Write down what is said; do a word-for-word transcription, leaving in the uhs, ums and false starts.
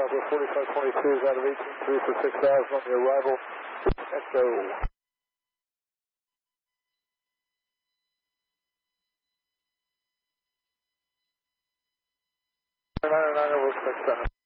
Southwest forty-five twenty-two is out of eighteen three for six thousand on the arrival. Echo. nine nine will six seven.